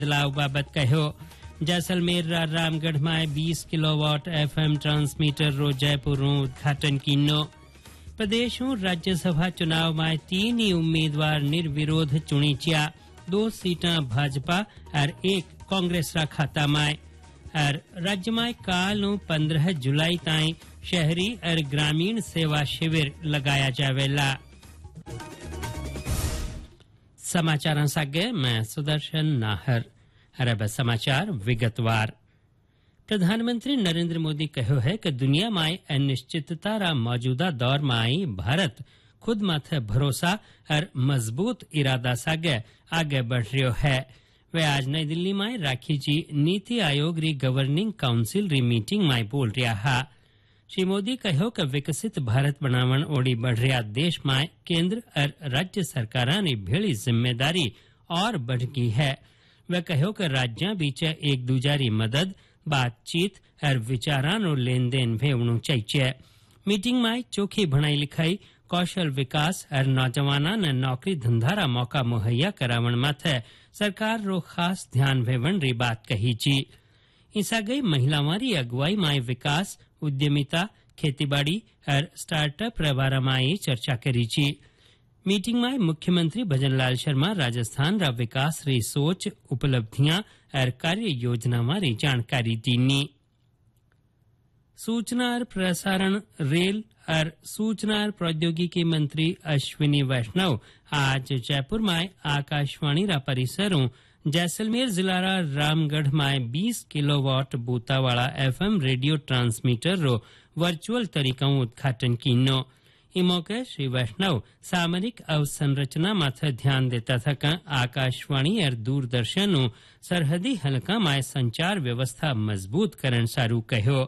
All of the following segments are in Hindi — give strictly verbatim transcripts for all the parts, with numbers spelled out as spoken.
बदलाव बाबत कहो। जैसलमेर रा रामगढ़ में बीस किलोवाट एफएम ट्रांसमीटर रो जयपुर रो उद्घाटन कीनो। प्रदेशों राज्यसभा चुनाव में तीन ही उम्मीदवार निर्विरोध चुनीचिया। दो सीटा भाजपा और एक कांग्रेस रा खाता में। और राज्य में काल पंद्रह जुलाई ताई शहरी और ग्रामीण सेवा शिविर लगाया जावेला। समाचार सागे मैं सुदर्शन नाहर। अरब समाचार विगतवार। प्रधानमंत्री नरेंद्र मोदी कहो है कि दुनिया में अनिश्चितता रा मौजूदा दौर में भारत खुद माथे भरोसा और मजबूत इरादा सागे आगे बढ़ रहो है। वे आज नई दिल्ली में राखी जी नीति आयोग री गवर्निंग काउंसिल री मीटिंग में बोल रहा है। श्री मोदी कहो कि विकसित भारत बनावन ओडी बढ़ रहा देश में केंद्र और राज्य सरकारां री भेड़ी जिम्मेदारी और बढ़ गई है। वे कहो कि राज्यां बीच एक दूजारी मदद बातचीत और विचारां लेन देन भेवणु चाहिए। मीटिंग में चोखी भणाई लिखाई कौशल विकास और नौजवाना ने नौकरी धंधारा मौका मुहैया करावन माथे सरकार रो खास ध्यान भेवन री बात कही जी। इसा गई महिलावारी अगुवाई में विकास उद्यमिता खेतीबाड़ी और स्टार्टअप रबारा में चर्चा करी जी। मीटिंग में मुख्यमंत्री भजनलाल शर्मा राजस्थान रा विकास री सोच उपलब्धियां और कार्य योजना मारी जानकारी दीनी। सूचना और प्रसारण रेल और सूचना और प्रौद्योगिकी मंत्री अश्विनी वैष्णव आज जयपुर में आकाशवाणी रा परिसरों जैसलमेर जिला रा रामगढ़ में बीस किलोवाट बूता वाला एफएम रेडियो ट्रांसमीटर रो वर्चुअल तरीका उद्घाटन कीनो। इस मौके श्री वैष्णव सामरिक अवसंरचना माथे ध्यान देता था कि आकाशवाणी और दूरदर्शन सरहदी हलका में संचार व्यवस्था मजबूत करन सारू कहो।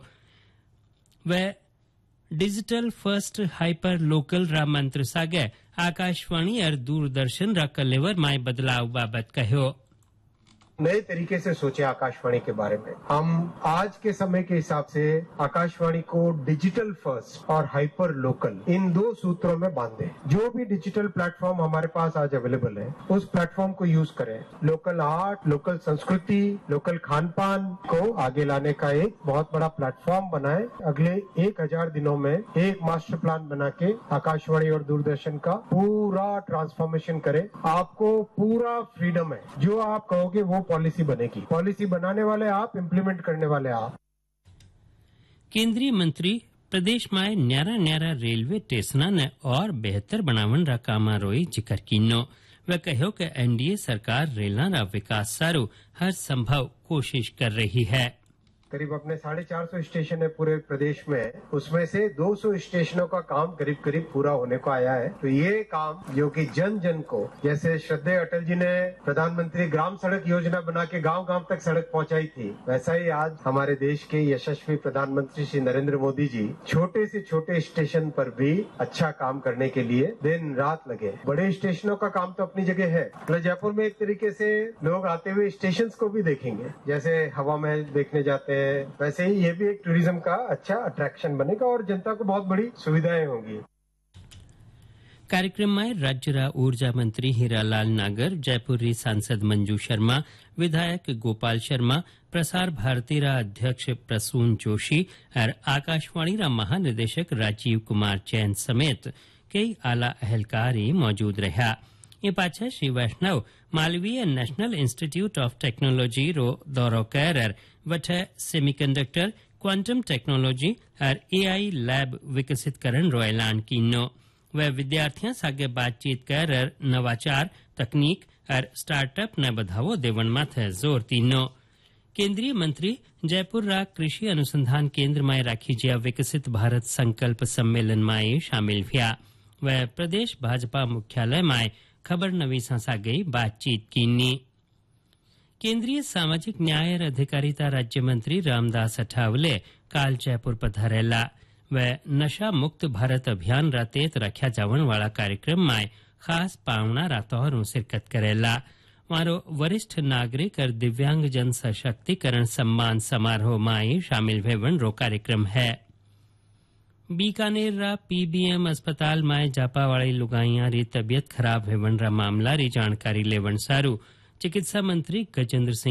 वे डिजिटल फर्स्ट हाइपर लोकल रा मंत्र सागे आकाशवाणी और दूरदर्शन रा कलेवर में बदलाव बाबत कहो। नए तरीके से सोचे आकाशवाणी के बारे में। हम आज के समय के हिसाब से आकाशवाणी को डिजिटल फर्स्ट और हाइपर लोकल इन दो सूत्रों में बांधे। जो भी डिजिटल प्लेटफॉर्म हमारे पास आज अवेलेबल है उस प्लेटफॉर्म को यूज करें। लोकल आर्ट, लोकल संस्कृति, लोकल खान पान को आगे लाने का एक बहुत बड़ा प्लेटफॉर्म बनाए। अगले एक हजार दिनों में एक मास्टर प्लान बना के आकाशवाणी और दूरदर्शन का पूरा ट्रांसफॉर्मेशन करें। आपको पूरा फ्रीडम है। जो आप कहोगे वो पॉलिसी बनेगी। पॉलिसी बनाने वाले आप, इम्प्लीमेंट करने वाले आप। केंद्रीय मंत्री प्रदेश में न्यारा न्यारा रेलवे स्टेशन ने और बेहतर बनावन रा कामा रोई जिक्र कीनो। वे कहो कि एनडीए सरकार रेलना रा विकास सारू हर संभव कोशिश कर रही है। करीब अपने साढ़े चार सौ स्टेशन है पूरे प्रदेश में, उसमें से दो सौ स्टेशनों का काम करीब करीब पूरा होने को आया है। तो ये काम जो कि जन जन को, जैसे श्रद्धेय अटल जी ने प्रधानमंत्री ग्राम सड़क योजना बना के गांव गांव तक सड़क पहुंचाई थी, वैसा ही आज हमारे देश के यशस्वी प्रधानमंत्री श्री नरेंद्र मोदी जी छोटे से छोटे स्टेशन पर भी अच्छा काम करने के लिए दिन रात लगे। बड़े स्टेशनों का काम तो अपनी जगह है। जयपुर में एक तरीके से लोग आते हुए स्टेशन को भी देखेंगे, जैसे हवा महल देखने जाते हैं, वैसे ही ये भी एक टूरिज्म का अच्छा अट्रैक्शन बनेगा और जनता को बहुत बड़ी सुविधाएं होंगी। कार्यक्रम में राज्य रा ऊर्जा मंत्री हीरालाल नागर, जयपुर री सांसद मंजू शर्मा, विधायक गोपाल शर्मा, प्रसार भारती रा अध्यक्ष प्रसून जोशी और आकाशवाणी रा महानिदेशक राजीव कुमार जैन समेत कई आला अहलकार मौजूद रहा। ये पाछे श्री वैष्णव Malviya national institute of technology रो दौरो कर वठे सेमीकंडक्टर, क्वांटम टेक्नोलॉजी और एआई लैब विकसित करन रो ऐलान कीनो। वे विद्यार्थियों सागे बातचीत कर नवाचार तकनीक और स्टार्टअप ने बढ़ावो देवन माथे जोर तीनो। केंद्रीय मंत्री जयपुर रा कृषि अनुसंधान केंद्र में राखी जिया विकसित भारत संकल्प सम्मेलन में शामिल हुआ। वे प्रदेश भाजपा मुख्यालय में खबर नवीसा सागे बातचीत कीनी। केंद्रीय सामाजिक न्याय और अधिकारिता राज्य मंत्री रामदास अठावले काल जयपुर पधारेला। वे नशा मुक्त भारत अभियान रा तेत रख्या जावन वाला कार्यक्रम में खास पावना रा तौर शिरकत करेला। मारो वरिष्ठ नागरिक और दिव्यांग जन सशक्तिकरण सम्मान समारोह में शामिल भेवन रो कार्यक्रम है। बीकानेर रा पीबीएम अस्पताल में जापा वाली लुगाइया री तबियत खराब हेवन रा मामला री जानकारी लेवन सारू चिकित्सा मंत्री गजेंद्र सिंह